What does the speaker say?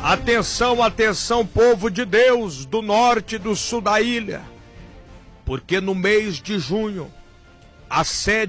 Atenção, atenção, povo de Deus do norte e do sul da ilha, porque no mês de junho a sede